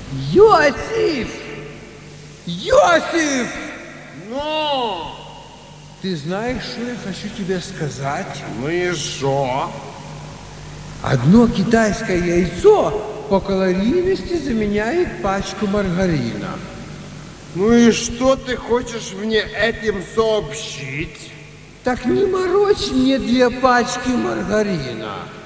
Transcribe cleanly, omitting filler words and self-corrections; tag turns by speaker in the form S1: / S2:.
S1: Йосиф! Йосиф!
S2: Ну,
S1: Ты знаешь, что я хочу тебе сказать?
S2: ну и что?
S1: Одно китайское яйцо по калорийности заменяет пачку маргарина.
S2: Ну и что ты хочешь мне этим сообщить?
S1: Так не морочь мне 2 пачки маргарина.